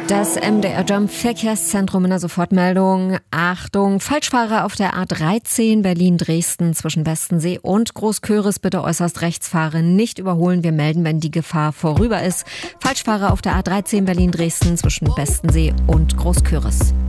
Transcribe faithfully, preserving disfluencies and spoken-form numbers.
Das M D R Jump Verkehrszentrum in der Sofortmeldung. Achtung, Falschfahrer auf der A dreizehn Berlin-Dresden zwischen Bestensee und Großköris. Bitte äußerst rechts fahren, nicht überholen. Wir melden, wenn die Gefahr vorüber ist. Falschfahrer auf der A dreizehn Berlin-Dresden zwischen Bestensee und Großköris.